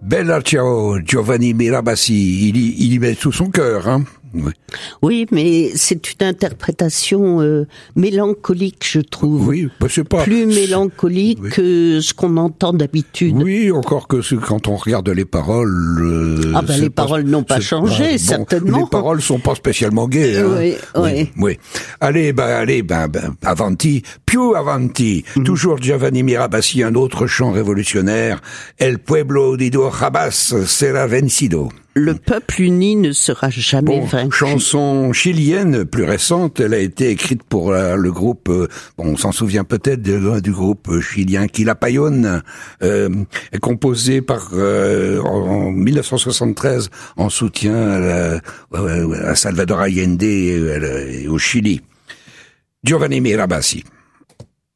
Bella ciao, Giovanni Mirabassi, il y met tout son cœur, hein. Oui. Oui, mais c'est une interprétation mélancolique, je trouve. Oui, bah c'est pas plus mélancolique oui. que ce qu'on entend d'habitude. Oui, encore que quand on regarde les paroles. Les paroles n'ont pas changé, certainement. Les paroles sont pas spécialement gaies. Hein. Oui. Allez, avanti, più avanti. Toujours Giovanni Mirabassi, un autre chant révolutionnaire. El pueblo unido jamás será vencido. Le peuple uni ne sera jamais vaincu. Chanson chilienne plus récente, elle a été écrite pour le groupe, on s'en souvient peut-être du groupe chilien Quilapayún, composé en 1973 en soutien à Salvador Allende et au Chili. Giovanni Mirabassi.